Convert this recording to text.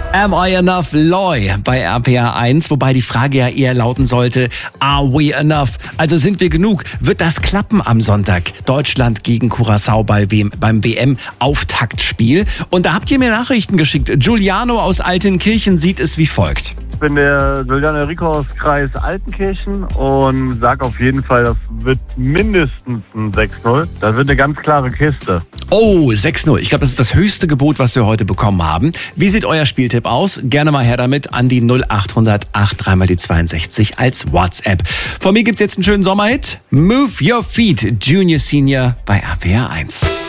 Am I Enough Loy bei RPR 1, wobei die Frage ja eher lauten sollte, are we enough? Also sind wir genug? Wird das klappen am Sonntag? Deutschland gegen Curaçao beim WM-Auftaktspiel. Und da habt ihr mir Nachrichten geschickt. Giuliano aus Altenkirchen sieht es wie folgt. Ich bin der Giuliano Enrico aus Kreis Altenkirchen und sag auf jeden Fall, das wird mindestens ein 6-0. Das wird eine ganz klare Kiste. Oh, 6-0. Ich glaube, das ist das höchste Gebot, was wir heute bekommen haben. Wie sieht euer Spieltipp aus? Gerne mal her damit an die 0800 83 62 als WhatsApp. Von mir gibt's jetzt einen schönen Sommerhit. Move Your Feet, Junior Senior bei RPR 1.